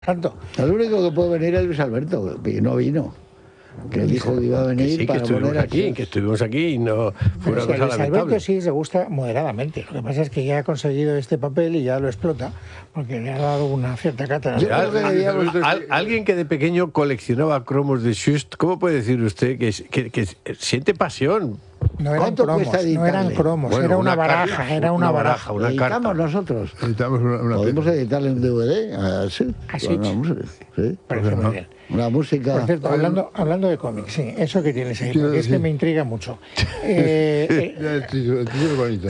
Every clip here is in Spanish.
Tanto. El único que puede venir es Luis Alberto, y no vino. Que dijo que iba a venir sí, para poner aquí. Que estuvimos aquí y no fue una cosa Luis lamentable. Alberto sí se gusta moderadamente. Lo que pasa es que ya ha conseguido este papel y ya lo explota, porque le ha dado una cierta cátedra. Alguien que de pequeño coleccionaba cromos de Schust, ¿cómo puede decir usted que siente pasión? No eran cromos, no eran cromos, bueno, era una baraja, era una baraja. Una carta. Editamos nosotros. Editamos una Podemos editarle un DVD así. Así. Sí. Parece muy bien. Una música. Por cierto, hablando de cómics, sí, eso que tienes ahí, porque es que me intriga mucho. El título es bonito.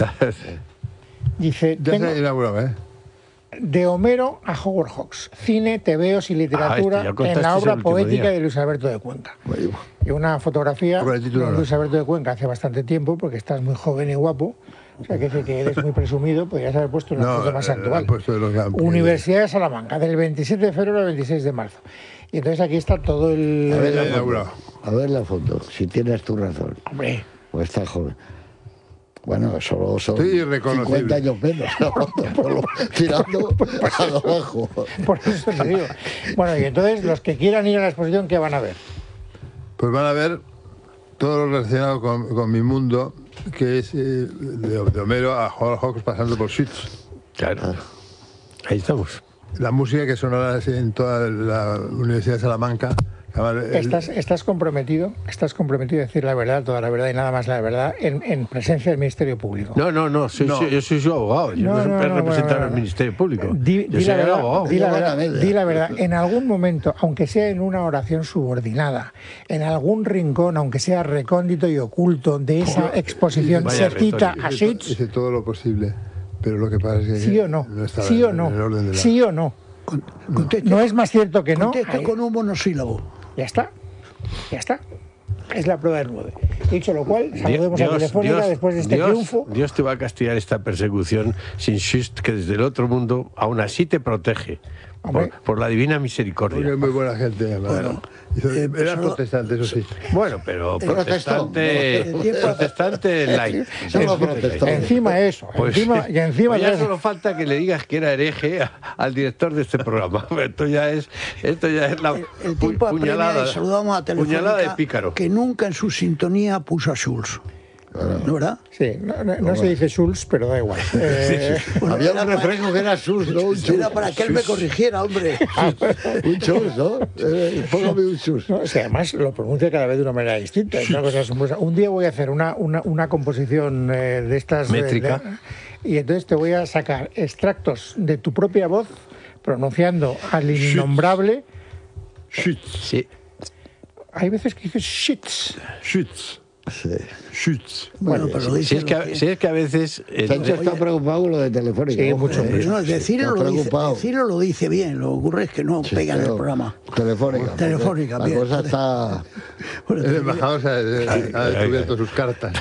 Dice, Ya se inauguraba, ¿eh? De Homero a Howard Hawks, cine, tebeos y literatura en la obra poética de Luis Alberto de Cuenca. Y una fotografía de Luis Alberto de Cuenca hace bastante tiempo, porque estás muy joven y guapo, o sea que eres muy presumido, podrías haber puesto una foto más actual. Universidad de Salamanca, del 27 de febrero al 26 de marzo. Y entonces aquí está todo el... A ver la foto, si tienes tu razón. Hombre. O estás joven. Bueno, solo son 50 años menos, tirando a lo bajo. Por eso te digo. Bueno, y entonces los que quieran ir a la exposición, ¿qué van a ver? Pues van a ver todo lo relacionado con mi mundo, que es de Homero a Howard Hawks pasando por Schütz. Claro. Ahí estamos. La música que sonará en toda la Universidad de Salamanca. ¿Estás comprometido a decir la verdad, toda la verdad y nada más la verdad en presencia del Ministerio Público? No, yo soy su abogado, yo no soy representante del Ministerio Público. Di la verdad, en algún momento, aunque sea en una oración subordinada, en algún rincón, aunque sea recóndito y oculto de esa exposición, se cita a Schütz. Hice todo lo posible, pero lo que pasa es que sí o no, no estaba sí o en no, el orden de la... sí o no. No es más cierto que no. Contesta con un monosílabo. Ya está. Es la prueba del 9. Dicho lo cual, saludemos a Telefónica después de este triunfo. Dios te va a castigar esta persecución sin Schütz, que desde el otro mundo aún así te protege. Por la divina misericordia. Porque es muy buena gente. Bueno, era protestante, eso sí. Bueno, pero protestante light. Encima eso. Pues, encima ya solo falta que le digas que era hereje al director de este programa. Esto ya es la el tiempo puñalada. Saludamos a Telefónica, puñalada de pícaro. Que nunca en su sintonía puso a Schulz. ¿No, verdad? Sí, no se dice Schulz, pero da igual. Bueno, había un refresco que era Schulz, ¿no? Un era para que él me corrigiera, hombre. Un Schulz, ¿no? Póngame un Schulz. No, o sea, además lo pronuncia cada vez de una manera distinta. Es una cosa asombrosa. Un día voy a hacer una composición de estas... métrica. Y entonces te voy a sacar extractos de tu propia voz pronunciando al innombrable... Schütz. Sí. Hay veces que dices Schütz. Schütz. Sí. Schütz. Bueno, pero lo si es que a veces... Sánchez está preocupado con lo de Telefónica. Sí, mucho. No, decirlo lo dice bien. Lo que ocurre es que no pega en el programa. Telefónica. La cosa está... El embajador ha descubierto sus cartas.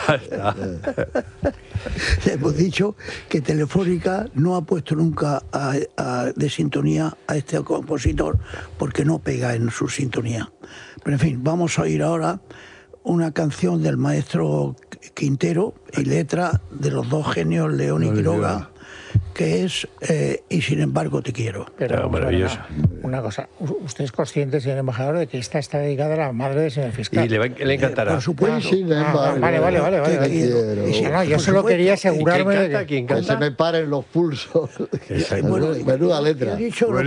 Hemos dicho que Telefónica no ha puesto nunca de sintonía a este compositor porque no pega en su sintonía. Pero en fin, vamos a oír ahora una canción del maestro Quintero y letra de los dos genios León y Quiroga, que es Y sin embargo te quiero. Pero maravilloso. Una cosa, usted es consciente, señor embajador, de que esta está dedicada a la madre del señor fiscal. Y le encantará. Por supuesto. Vale. Yo solo quería asegurarme de que se me paren los pulsos. Menuda letra. He dicho, o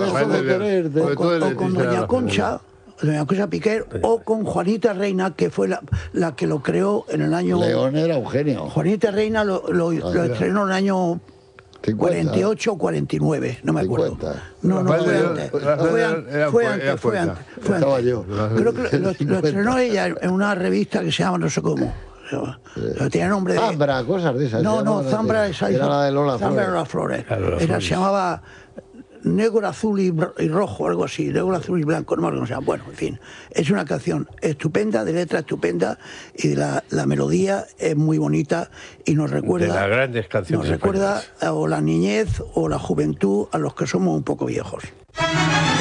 con Doña Concha Piquer, o con Juanita Reina, que fue la que lo creó en el año... León era un genio. Juanita Reina lo estrenó en el año 48 o 49, no me acuerdo. No, fue antes. Creo que lo estrenó ella en una revista que se llama no sé cómo. Tenía nombre de... Zambra, cosas de esas. No, Zambra era la de Lola Flores. Se llamaba... Negro, azul y rojo, algo así, negro, azul y blanco, no me acuerdo cómo se llama. Bueno, en fin, es una canción estupenda, de letra estupenda, y la melodía es muy bonita y nos recuerda... De las grandes canciones. Nos recuerda o la niñez o la juventud a los que somos un poco viejos.